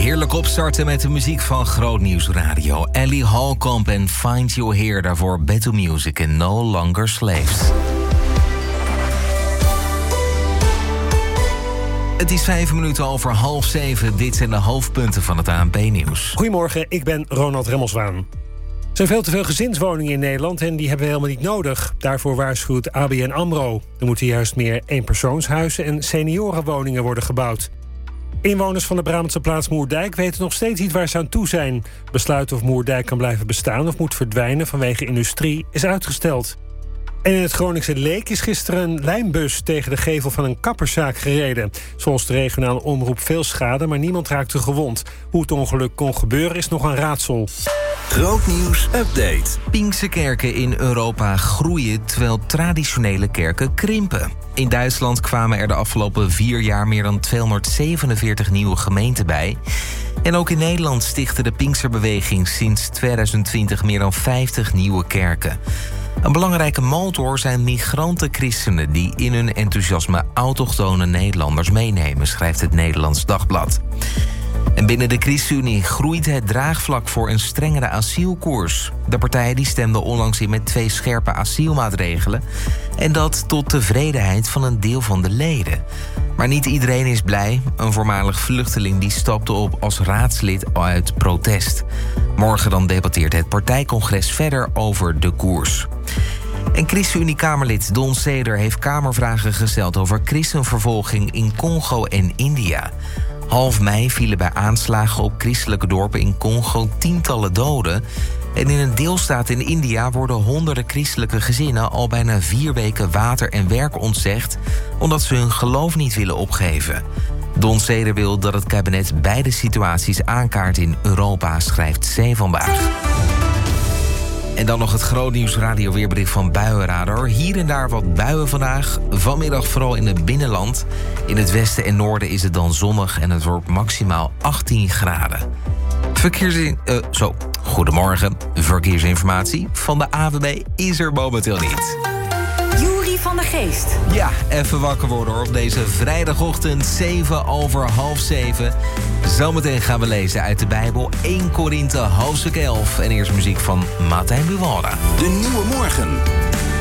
Heerlijk opstarten met de muziek van Groot Nieuws Radio. Ellie Halkamp en Find You Here, daarvoor Better Music en No Longer Slaves. Het is 7:05. Dit zijn de hoofdpunten van het ANP-nieuws. Goedemorgen, ik ben Ronald Remmelswaan. Er zijn veel te veel gezinswoningen in Nederland en die hebben we helemaal niet nodig. Daarvoor waarschuwt ABN AMRO. Er moeten juist meer eenpersoonshuizen en seniorenwoningen worden gebouwd. Inwoners van de Brabantse plaats Moerdijk weten nog steeds niet waar ze aan toe zijn. Besluit of Moerdijk kan blijven bestaan of moet verdwijnen vanwege industrie is uitgesteld. En in het Groningse Leek is gisteren een lijnbus tegen de gevel van een kapperszaak gereden. Zoals de regionale omroep veel schade, maar niemand raakte gewond. Hoe het ongeluk kon gebeuren is nog een raadsel. Groot Nieuws Update. Pinkse kerken in Europa groeien terwijl traditionele kerken krimpen. In Duitsland kwamen er de afgelopen 4 jaar meer dan 247 nieuwe gemeenten bij. En ook in Nederland stichtte de Pinksterbeweging sinds 2020 meer dan 50 nieuwe kerken. Een belangrijke motor zijn migranten-christenen die in hun enthousiasme autochtone Nederlanders meenemen, schrijft het Nederlands Dagblad. En binnen de ChristenUnie groeit het draagvlak voor een strengere asielkoers. De partij die stemde onlangs in met 2 scherpe asielmaatregelen. En dat tot tevredenheid van een deel van de leden. Maar niet iedereen is blij. Een voormalig vluchteling die stapte op als raadslid uit protest. Morgen dan debatteert het partijcongres verder over de koers. En ChristenUnie-Kamerlid Don Seder heeft Kamervragen gesteld over christenvervolging in Congo en India. Half mei vielen bij aanslagen op christelijke dorpen in Congo tientallen doden. En in een deelstaat in India worden honderden christelijke gezinnen al bijna 4 weken water en werk ontzegd, omdat ze hun geloof niet willen opgeven. Don Seder wil dat het kabinet beide situaties aankaart in Europa, schrijft C vandaag. En dan nog het Groot Nieuws Radio weerbericht van Buienradar. Hier en daar wat buien vandaag. Vanmiddag vooral in het binnenland. In het westen en noorden is het dan zonnig en het wordt maximaal 18 graden. Goedemorgen. Verkeersinformatie van de AWB is er momenteel niet. Juri van der Geest. Ja, even wakker worden hoor. Op deze vrijdagochtend 7:06. Zometeen gaan we lezen uit de Bijbel 1 Korinthe hoofdstuk 11. En eerst muziek van Martijn Buwalda. De Nieuwe Morgen.